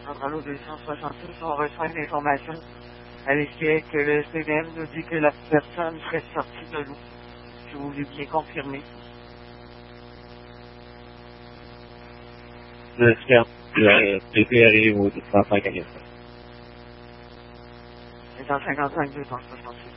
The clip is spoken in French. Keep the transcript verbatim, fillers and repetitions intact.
Centrale au deux cent soixante-six, on reçoit une information à l'effet que le C D M nous dit que la personne serait sortie de l'eau. Je voulais bien confirmer. Le scan, le P P arrive au deux cent cinquante-cinq. deux cent cinquante-cinq, deux cent soixante-six.